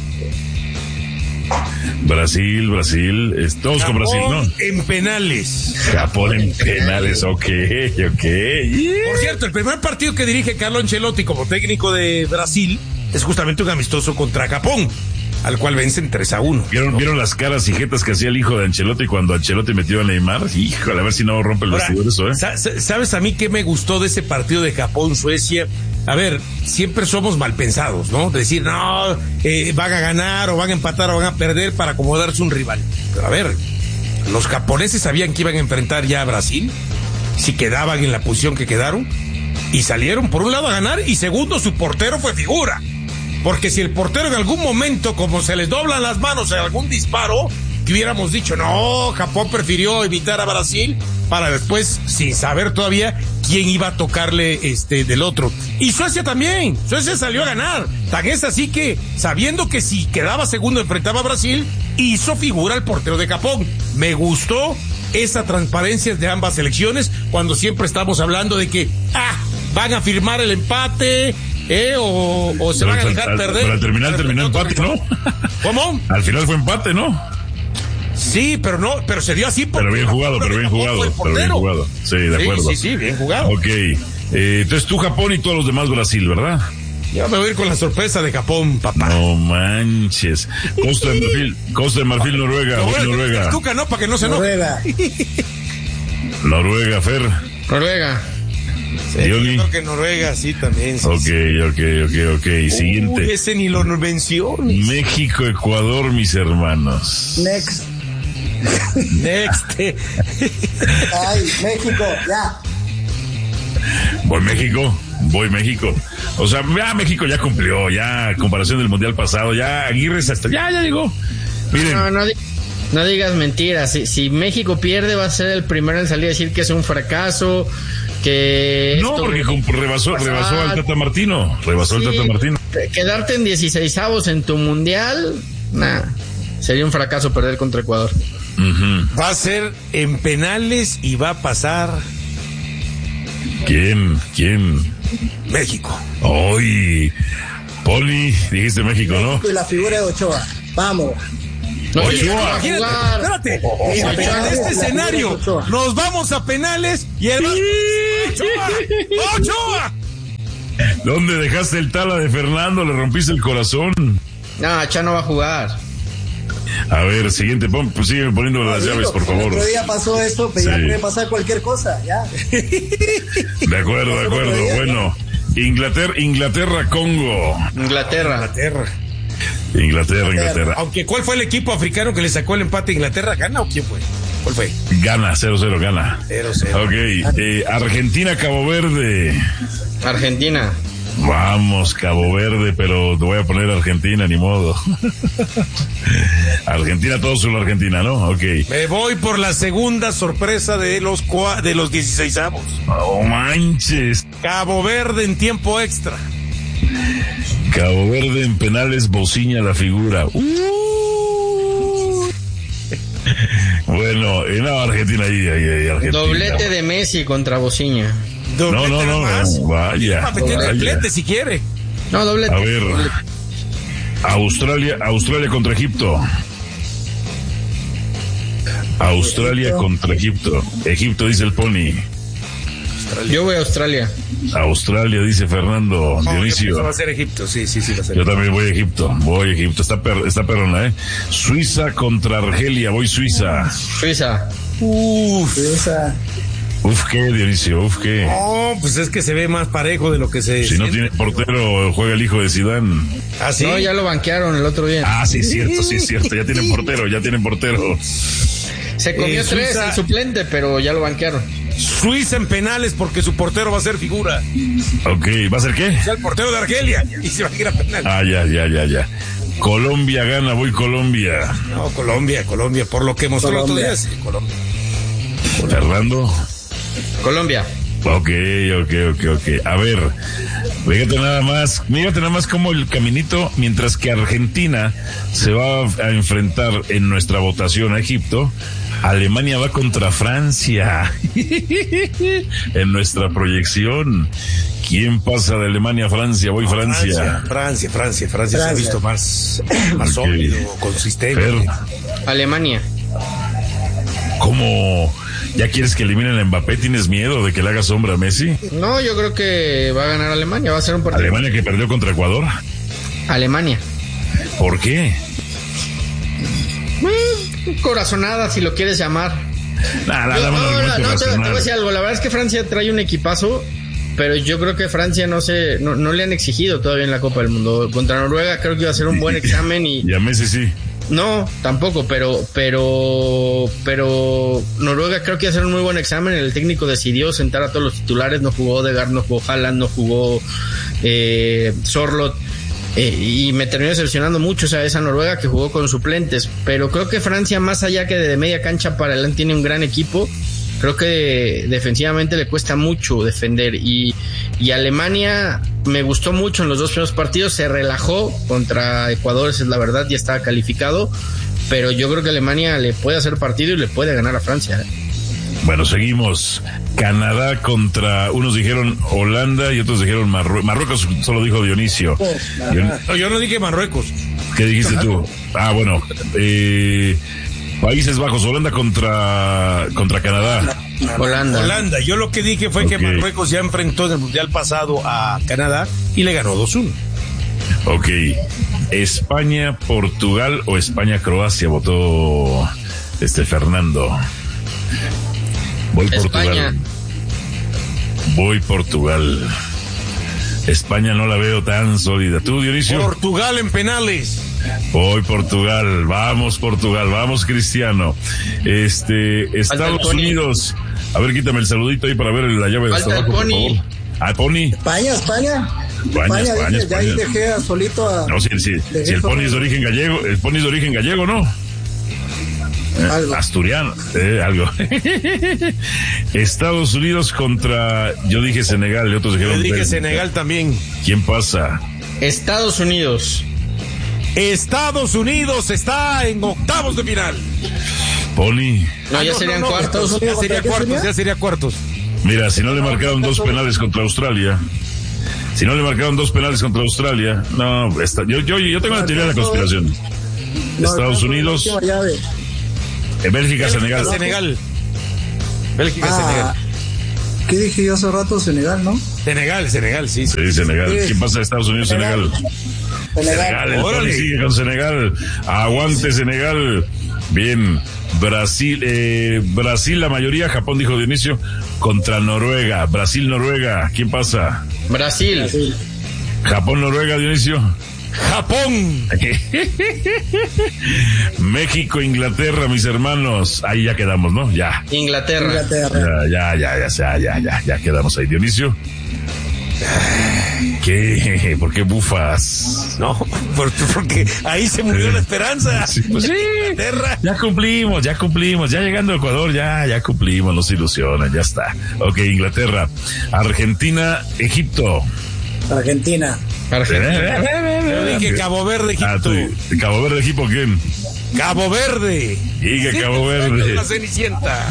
Brasil, Brasil, es- todos con Brasil, ¿no? En penales. Japón en penales, ok, ok. Por cierto, el primer partido que dirige Carlo Ancelotti como técnico de Brasil es justamente un amistoso contra Japón, al cual vencen tres a uno. ¿Vieron, ¿Vieron las caras y jetas que hacía el hijo de Ancelotti cuando Ancelotti metió a Neymar? Híjole, a ver si no rompe el Ahora, vestidor eso, ¿eh? sa- sa- ¿Sabes a mí qué me gustó de ese partido de Japón-Suecia? A ver, siempre somos mal pensados, ¿no? Decir, no, eh, van a ganar o van a empatar o van a perder para acomodarse un rival. Pero a ver, los japoneses sabían que iban a enfrentar ya a Brasil, si quedaban en la posición que quedaron, y salieron por un lado a ganar, y segundo, su portero fue figura. Porque si el portero en algún momento, como se les doblan las manos en algún disparo, que hubiéramos dicho, no, Japón prefirió evitar a Brasil para después, sin saber todavía quién iba a tocarle este del otro. Y Suecia también, Suecia salió a ganar. Tan es así que, sabiendo que si quedaba segundo enfrentaba a Brasil, hizo figura el portero de Japón. Me gustó esa transparencia de ambas selecciones, cuando siempre estamos hablando de que, ah, van a firmar el empate, ¿Eh? O, o se Pero van a al- dejar al- perder. Pero al terminar terminó empate, ¿no? ¿Cómo? Al final fue empate, ¿no? Sí, pero no, pero se dio así porque Pero bien jugado, pero bien jugado, pero bien jugado. Sí, de Sí, acuerdo. sí, sí, bien jugado. Ok. Eh, entonces tú Japón y todos los demás Brasil, ¿verdad? Ya me voy a ir con la sorpresa de Japón, papá. No manches. Costa de Marfil, Costa de Marfil, Noruega, voy Noruega. Tuca, no, para que no se Noruega. Noruega, Fer. Noruega. Sí, yo creo que Noruega, sí, también. Sí, Ok, sí. ok, ok, ok. Siguiente. Uy, ese ni lo menciones. México, Ecuador, mis hermanos. Next. Next. Ay, México, ya. Voy México, voy México. O sea, ya México ya cumplió, ya comparación del mundial pasado, ya Aguirre hasta, ya, ya llegó. Miren. No, no, di- no digas mentiras. Si, si México pierde, va a ser el primero en salir a decir que es un fracaso, que no, esto, porque rebasó, pasar, rebasó al Tata Martino, rebasó sí, al Tata Martino. Quedarte en dieciseisavos en tu mundial, nah, sería un fracaso perder contra Ecuador. Uh-huh. Va a ser en penales y va a pasar. ¿Quién? ¿Quién? México. Hoy, Poli, dijiste México, ¿no? Y la figura de Ochoa. Vamos. No, Ochoa. Imagínate, espérate. Oh, en, Ochoa. en este escenario nos vamos a penales y el Ochoa. Ochoa. ¿Dónde dejaste el tala de Fernando? Le rompiste el corazón. No, Ochoa no va a jugar. A ver, siguiente, pon, pues sigue poniendo las digo, llaves, por favor. El otro día pasó eso, pero sí. Ya puede pasar cualquier cosa, ya. De acuerdo, de acuerdo. Bueno, Inglaterra, Inglaterra, Congo. Inglaterra. Inglaterra. Inglaterra, Inglaterra. Aunque, ¿cuál fue el equipo africano que le sacó el empate a Inglaterra? ¿Gana o quién fue? ¿Cuál fue? Gana, cero cero, gana. cero cero. Ok, eh, Argentina, Cabo Verde. Argentina. Vamos, Cabo Verde, pero te voy a poner Argentina, ni modo. Argentina, todo solo Argentina, ¿no? Ok. Me voy por la segunda sorpresa de los cua- de los dieciseisavos. Oh, manches. Cabo Verde en tiempo extra. Cabo Verde en penales, bociña la figura. Uh. Bueno, en no, Argentina ahí, ahí, ahí, Argentina. Doblete de Messi contra Bociña. No, no, no, no, vaya. Para meter doblete si quiere. No, doblete. A ver, Australia, Australia contra Egipto. Australia contra Egipto. Egipto, dice el Pony. Yo voy a Australia. Australia, dice Fernando. No, Dionisio. va a ser Egipto, sí, sí, sí va a ser. Yo también voy a Egipto, voy a Egipto. Está, per, está perrona, ¿eh? Suiza contra Argelia, voy Suiza. Suiza. Uf. Suiza. Uf, ¿qué, Dionisio? Uf, ¿qué? No, pues es que se ve más parejo de lo que se... Si no tiene portero, juega el hijo de Zidane. ¿Ah, sí? No, ya lo banquearon el otro día. Ah, sí, es cierto, sí, es cierto. Ya tienen portero, ya tienen portero. Se comió Eh, tres Suiza- el suplente, pero ya lo banquearon. Suiza en penales porque su portero va a ser figura. Ok, ¿va a ser qué? O sea, el portero de Argelia. Y se va a ir a penal. Ah, ya, ya, ya, ya. Colombia gana, voy Colombia. No, Colombia, Colombia, por lo que mostró el otro Colombia. día, sí, Colombia. Fernando. Colombia. Ok, ok, ok, ok. A ver, fíjate nada más, fíjate nada más como el caminito, mientras que Argentina se va a enfrentar en nuestra votación a Egipto, Alemania va contra Francia. En nuestra proyección. ¿Quién pasa de Alemania a Francia? Voy Francia. Francia, Francia, Francia, Francia se ha Francia. visto más, más Ok. sólido, consistente. Fer, Alemania. ¿cómo ya quieres que eliminen a Mbappé? ¿Tienes miedo de que le haga sombra a Messi? No, yo creo que va a ganar Alemania. Va a ser un partido. Alemania que perdió contra Ecuador. Alemania. ¿Por qué? Mm, corazonada, si lo quieres llamar. Nah, nah, Yo- dame un no, argumento no, te, te voy a racional. decir algo. La verdad es que Francia trae un equipazo, pero yo creo que Francia no se, no, no le han exigido todavía en la Copa del Mundo. Contra Noruega creo que iba a ser un buen examen y Y a Messi sí. no, tampoco, pero, pero, pero Noruega creo que iba a ser un muy buen examen. El técnico decidió sentar a todos los titulares. No jugó Odegaard, no jugó Haaland, no jugó eh, Sorloth. Eh, y me terminó decepcionando mucho esa, esa Noruega que jugó con suplentes, pero creo que Francia, más allá que de media cancha para adelante, tiene un gran equipo. Creo que defensivamente le cuesta mucho defender, y, y Alemania me gustó mucho en los dos primeros partidos, se relajó contra Ecuador, esa es la verdad, ya estaba calificado, pero yo creo que Alemania le puede hacer partido y le puede ganar a Francia. Bueno, seguimos. Canadá contra, unos dijeron Holanda y otros dijeron Marruecos. Marruecos solo dijo Dionisio. Dion- No, yo no dije Marruecos. ¿Qué dijiste tú? Ah, bueno. Eh, Países Bajos, Holanda contra, contra Canadá. Holanda. Holanda. Yo lo que dije fue Ok. que Marruecos ya enfrentó en el Mundial pasado a Canadá y le ganó dos uno. Ok. España, Portugal o España, Croacia, votó este Fernando. Voy Portugal. España. Voy Portugal. España no la veo tan sólida. ¿Tú, Dionisio? Portugal en penales. Voy Portugal. Vamos Portugal. Vamos Cristiano. Este, Estados Pony. Unidos. A ver, quítame el saludito ahí para ver la llave de Falta hasta el abajo, por Pony. favor. Ah, Pony. España, España. España, España, dije, ya ahí España. dejé a solito a... No, si, si, dejé si el solo- Pony es de origen gallego, el Pony es de origen gallego, ¿no? Algo. Asturiano, eh, algo. Estados Unidos contra, yo dije Senegal y otros dijeron. Yo dije Bélgica. Senegal también. ¿Quién pasa? Estados Unidos. Estados Unidos está en octavos de final. Poli. No, ya Ah, no, serían no, no, cuartos. Ya sería ¿Qué cuartos, sería? ya sería cuartos. Mira, si no le marcaron dos penales contra Australia, si no le marcaron dos penales contra Australia, no, está, yo, yo, yo tengo la teoría de la conspiración. No, Estados no, Unidos, última llave. eh, Bélgica, Senegal. Senegal. Bélgica, Ah, Senegal. ¿qué dije yo hace rato? Senegal, ¿no? Senegal, Senegal, sí. Sí, Senegal. Sí. ¿Quién pasa de Estados Unidos, Senegal? Senegal. Senegal, el Órale. Poli sigue con Senegal. Aguante Senegal. Bien. Brasil, eh, Brasil la mayoría, Japón dijo Dionisio, contra Noruega. Brasil, Noruega. ¿Quién pasa? Brasil. Brasil. Japón, Noruega, Dionisio. Japón. México, Inglaterra, mis hermanos. Ahí ya quedamos, ¿no? Ya. Inglaterra. Inglaterra. Ya, ya, ya, ya, ya, ya, ya quedamos ahí. Dionisio. ¿Qué? ¿Por qué bufas? No, por- porque ahí se murió la esperanza. Sí, pues sí. Inglaterra. Ya cumplimos, ya cumplimos. Ya llegando a Ecuador, ya, ya cumplimos. Nos ilusionan, ya está. Ok, Inglaterra. Argentina, Egipto. Argentina. Argentina. Yo dije Cabo Verde, Ah, Egipto. tú, ¿Cabo Verde, Egipto, quién? Cabo Verde. Y que Sí, Cabo Verde. La Cenicienta.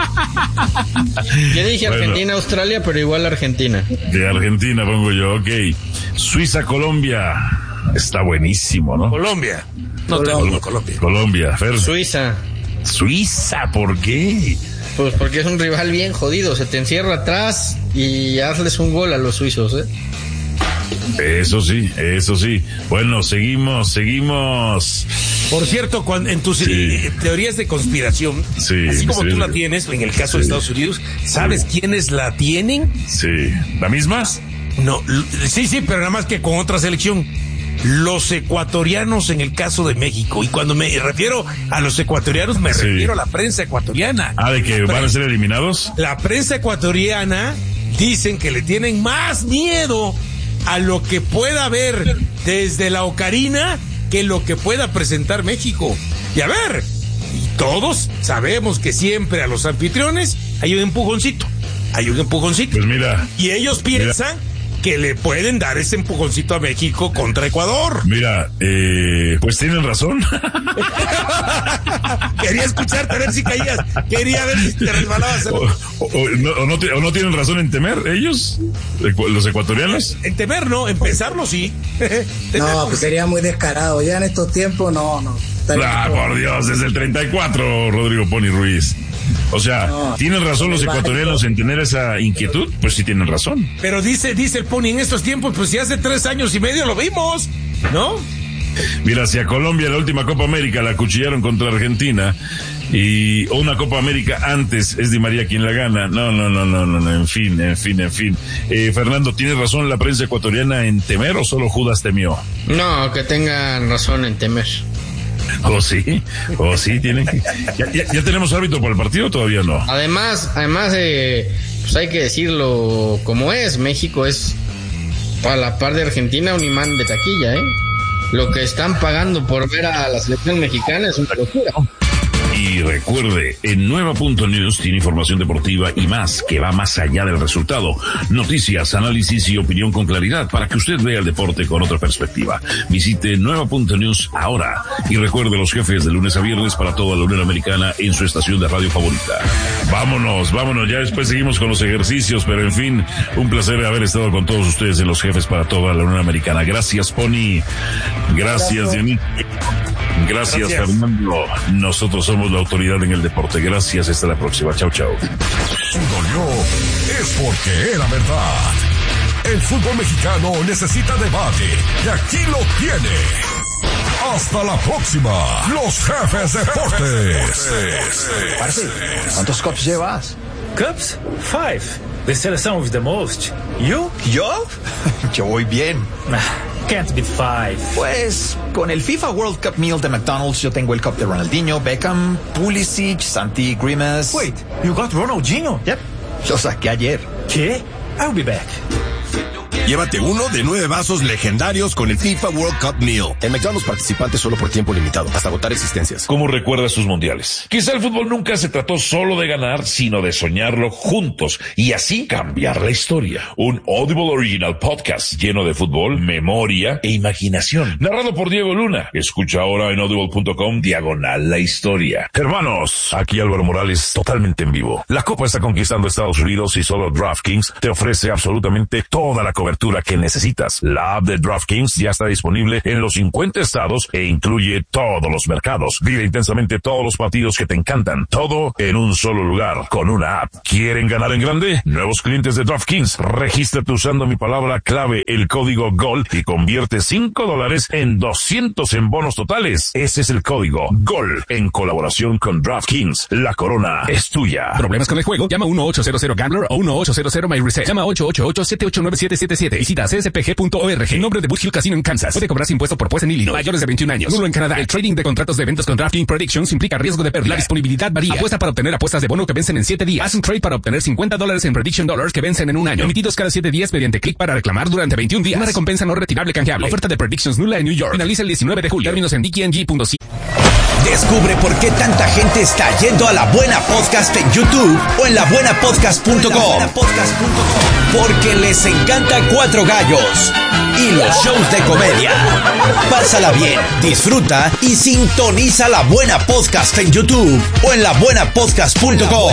Yo dije Bueno. Argentina, Australia, pero igual Argentina. De Argentina pongo yo, ok. Suiza, Colombia. Está buenísimo, ¿no? Colombia. No Colombia. tengo Colombia. Colombia, Fer. Suiza. Suiza, ¿por qué? Pues porque es un rival bien jodido. Se te encierra atrás y hazles un gol a los suizos, ¿eh? Eso sí, eso sí. Bueno, seguimos, seguimos. Por cierto, cuando, en tus Sí. eh, teorías de conspiración, Sí, así como sí. tú la tienes, en el caso Sí. de Estados Unidos, ¿sabes quiénes la tienen? Sí. ¿La misma? No, l- sí, sí, pero nada más que con otra selección. Los ecuatorianos en el caso de México. Y cuando me refiero a los ecuatorianos, me Sí. refiero a la prensa ecuatoriana. Ah, de que La van a prensa- ser eliminados. La prensa ecuatoriana dicen que le tienen más miedo a lo que pueda haber desde la Ocarina que lo que pueda presentar México. Y a ver, y todos sabemos que siempre a los anfitriones hay un empujoncito, hay un empujoncito. Pues mira, Y ellos piensan que le pueden dar ese empujoncito a México contra Ecuador. mira, eh, pues tienen razón. Quería escucharte a ver si caías, quería ver si te resbalabas. o, o- o no, o no ti- o no tienen razón en temer ellos, ecu- los ecuatorianos. En temer no, en pensarlo sí. No, pues sería muy descarado. Ya en estos tiempos, no, no. Estaría- Ah, por Dios, desde el treinta y cuatro, Rodrigo Pony Ruiz. O sea, No, ¿tienen razón los no, ecuatorianos en tener esa inquietud? Pues sí tienen razón. Pero dice, dice el Pony, en estos tiempos, pues si hace tres años y medio lo vimos, ¿no? Mira, si a Colombia la última Copa América la acuchillaron contra Argentina y una Copa América antes es Di María quien la gana. No, no, no, no, no, no, en fin, en fin, en fin. Eh, Fernando, ¿tiene razón la prensa ecuatoriana en temer o solo Judas temió? No, que tengan razón en temer. ¿O sí? ¿O sí tienen que... ¿Ya, ya, ya tenemos árbitro para el partido o todavía no? Además, además, eh, pues hay que decirlo como es. México es, para la par de Argentina, un imán de taquilla, ¿eh? Lo que están pagando por ver a la selección mexicana es una locura. Y recuerde, en Nueva Punto News tiene información deportiva y más que va más allá del resultado. Noticias, análisis y opinión con claridad para que usted vea el deporte con otra perspectiva. Visite Nueva Punto News ahora y recuerde los jefes de lunes a viernes para toda la Unión Americana en su estación de radio favorita. Vámonos, vámonos, ya después seguimos con los ejercicios, pero en fin, un placer haber estado con todos ustedes en los jefes para toda la Unión Americana. Gracias, Pony. Gracias, Dionisio. Gracias, Gracias, Fernando. Nosotros somos la autoridad en el deporte. Gracias, hasta la próxima. Chao, chao. Si dolió, es porque era verdad. El fútbol mexicano necesita debate y aquí lo tiene. Hasta la próxima, los jefes deportes. Parce, ¿cuántos cups llevas? Cups? Five. The selección with the most. You? ¿Yo? Yo voy bien. Can't be five. Pues con el FIFA World Cup Meal de McDonald's yo tengo el cup de Ronaldinho, Beckham, Pulisic, Santi Grimes. Wait, you got Ronaldinho? Yep, lo saqué ayer. ¿Qué? I'll be back. Llévate uno de nueve vasos legendarios con el FIFA World Cup Meal. En McDonald's participantes solo por tiempo limitado, hasta agotar existencias. ¿Cómo recuerdas sus mundiales? Quizá el fútbol nunca se trató solo de ganar, sino de soñarlo juntos y así cambiar la historia. Un Audible Original Podcast lleno de fútbol, memoria e imaginación. Narrado por Diego Luna. Escucha ahora en audible.com diagonal la historia. Hermanos, aquí Álvaro Morales totalmente en vivo. La Copa está conquistando Estados Unidos y solo DraftKings te ofrece absolutamente toda la cobertura que necesitas. La app de DraftKings ya está disponible en los cincuenta estados e incluye todos los mercados. Vive intensamente todos los partidos que te encantan. Todo en un solo lugar, con una app. ¿Quieren ganar en grande? Nuevos clientes de DraftKings, regístrate usando mi palabra clave, el código GOL, y convierte cinco dólares en doscientos en bonos totales. Ese es el código GOL, en colaboración con DraftKings. La corona es tuya. ¿Problemas con el juego? Llama uno ocho cero cero Gambler o uno ocho cero cero My Reset. Llama ocho ocho ocho siete ocho nueve siete siete siete. Visita c s p g punto org. En nombre de Bush Hill Casino en Kansas. Puede cobrarse impuesto por pues en Illinois. Mayores de veintiún años. Nulo en Canadá. El trading de contratos de eventos con DraftKings Predictions implica riesgo de pérdida. La disponibilidad varía. Apuesta para obtener apuestas de bono que vencen en siete días. Haz un trade para obtener cincuenta dólares en Prediction Dollars que vencen en un año. Emitidos cada siete días mediante clic para reclamar durante veintiún días. Una recompensa no retirable canjeable. Oferta de Predictions nula en New York. Finaliza el diecinueve de julio. Términos en d k n g punto c. Descubre por qué tanta gente está yendo a La Buena Podcast en YouTube o en la buena podcast punto com. Porque les encanta Cuatro Gallos y los shows de comedia. Pásala bien, disfruta y sintoniza La Buena Podcast en YouTube o en la buena podcast punto com.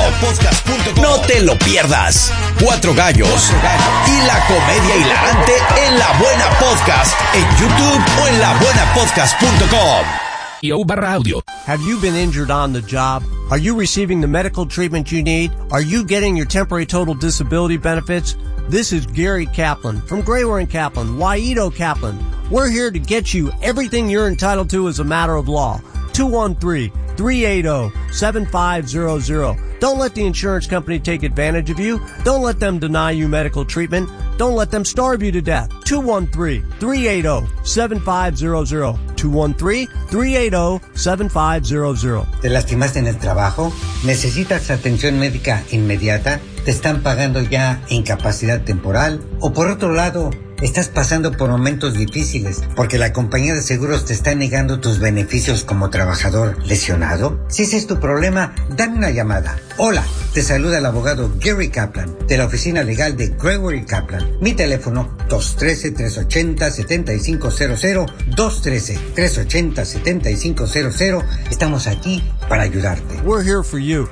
No te lo pierdas. Cuatro Gallos y la comedia hilarante en La Buena Podcast en YouTube o en la buena podcast punto com. Yo barra audio. Have you been injured on the job? Are you receiving the medical treatment you need? Are you getting your temporary total disability benefits? This is Gary Kaplan from Grayware and Kaplan, Waito Kaplan. We're here to get you everything you're entitled to as a matter of law. two one three, three eight zero, seven five zero zero. Don't let the insurance company take advantage of you. Don't let them deny you medical treatment. Don't let them starve you to death. two one three, three eight zero, seven five zero zero. two one three, three eight zero, seven five zero zero. ¿Te lastimaste en el trabajo? ¿Necesitas atención médica inmediata? ¿Te están pagando ya incapacidad temporal? O por otro lado, ¿estás pasando por momentos difíciles porque la compañía de seguros te está negando tus beneficios como trabajador lesionado? Si ese es tu problema, dame una llamada. Hola, te saluda el abogado Gary Kaplan de la oficina legal de Grayware y Kaplan. Mi teléfono dos uno tres, tres ocho cero, siete cinco cero cero, dos uno tres, tres ocho cero, siete cinco cero cero. Estamos aquí para ayudarte. We're here for you.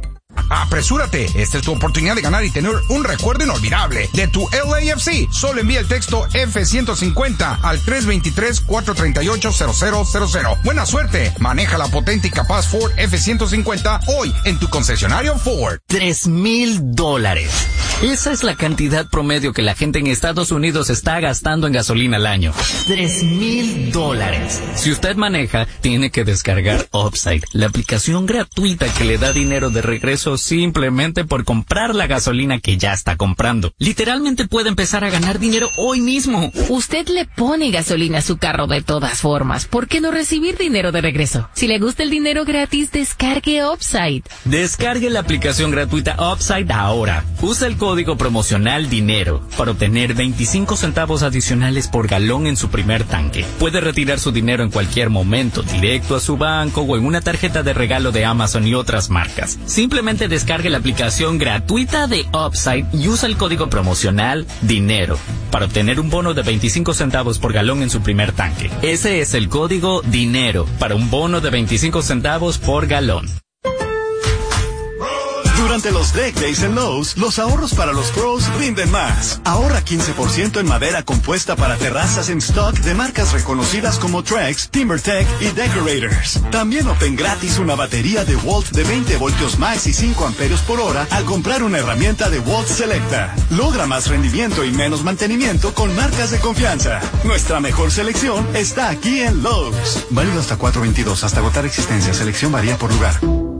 Apresúrate, esta es tu oportunidad de ganar y tener un recuerdo inolvidable de tu L A F C. Solo envía el texto F ciento cincuenta al tres dos tres, cuatro tres ocho, cero cero cero cero. Buena suerte, maneja la potente y capaz Ford F ciento cincuenta hoy en tu concesionario Ford. Tres mil dólares. Esa es la cantidad promedio que la gente en Estados Unidos está gastando en gasolina al año. Tres mil dólares. Si usted maneja, tiene que descargar Upside, la aplicación gratuita que le da dinero de regreso simplemente por comprar la gasolina que ya está comprando. Literalmente puede empezar a ganar dinero hoy mismo. Usted le pone gasolina a su carro de todas formas. ¿Por qué no recibir dinero de regreso? Si le gusta el dinero gratis, descargue Upside. Descargue la aplicación gratuita Upside ahora. Usa el código promocional DINERO para obtener veinticinco centavos adicionales por galón en su primer tanque. Puede retirar su dinero en cualquier momento, directo a su banco o en una tarjeta de regalo de Amazon y otras marcas. Simplemente descargue la aplicación gratuita de Upside y usa el código promocional DINERO para obtener un bono de veinticinco centavos por galón en su primer tanque. Ese es el código DINERO para un bono de veinticinco centavos por galón. Durante los Deck Days en Lowe's, los ahorros para los pros rinden más. Ahorra quince por ciento en madera compuesta para terrazas en stock de marcas reconocidas como Trex, TimberTech y Decorators. También obtén gratis una batería de Walt de veinte voltios más y cinco amperios por hora al comprar una herramienta de Walt Selecta. Logra más rendimiento y menos mantenimiento con marcas de confianza. Nuestra mejor selección está aquí en Lowe's. Válido hasta cuatro veintidós, hasta agotar existencia. Selección varía por lugar.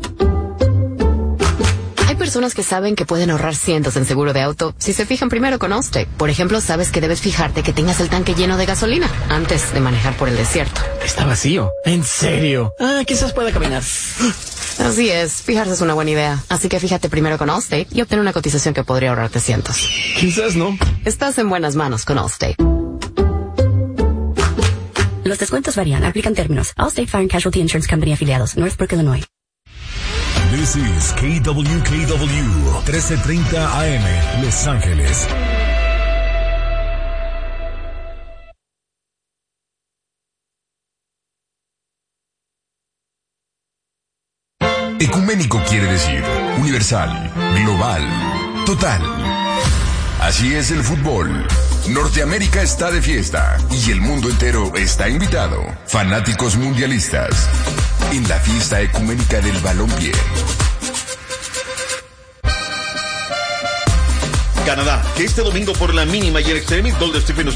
Personas que saben que pueden ahorrar cientos en seguro de auto si se fijan primero con Allstate. Por ejemplo, sabes que debes fijarte que tengas el tanque lleno de gasolina antes de manejar por el desierto. Está vacío. ¿En serio? Ah, quizás pueda caminar. Así es, fijarse es una buena idea. Así que fíjate primero con Allstate y obtén una cotización que podría ahorrarte cientos. Quizás no. Estás en buenas manos con Allstate. Los descuentos varían, aplican términos. Allstate Fire and Casualty Insurance Company afiliados, Northbrook, Illinois. This is K W K W, trece treinta A M, Los Ángeles. Ecuménico quiere decir universal, global, total. Así es el fútbol. Norteamérica está de fiesta y el mundo entero está invitado. Fanáticos mundialistas en la fiesta ecuménica del balompié. Canadá, que este domingo por la mínima y el Extreme Gold de Stephen